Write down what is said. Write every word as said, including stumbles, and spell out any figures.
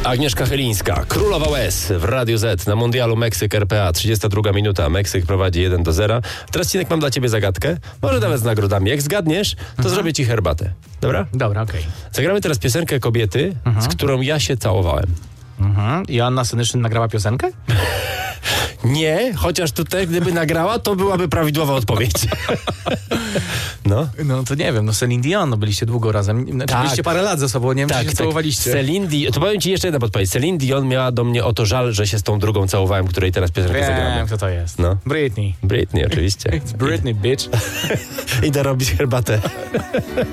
Agnieszka Chylińska, królowa łez w Radiu Z na Mundialu Meksyk R P A. trzydziesta druga minuta, Meksyk prowadzi jeden do zera. Teraz, Cinek, mam dla ciebie zagadkę, może nawet z nagrodami. Jak zgadniesz, to mhm. zrobię ci herbatę. Dobra? Dobra, okej. Okay. Zagramy teraz piosenkę kobiety, mhm. z którą ja się całowałem. Mhm. I Anna Senyszyn nagrała piosenkę? Nie, chociaż tutaj gdyby nagrała, to byłaby prawidłowa odpowiedź. No. No to nie wiem, no Celine Dion, no byliście długo razem. Znaczy, tak. Byliście parę lat ze sobą, nie wiem, tak, czy się tak. całowaliście. Celine Dion, to powiem ci jeszcze jedna podpowiedź. Celine Dion miała do mnie o to żal, że się z tą drugą całowałem, której teraz piosenkę wiem, zagramy. Wiem, kto to jest. No. Britney. Britney, oczywiście. It's Britney, bitch. Idę robić herbatę.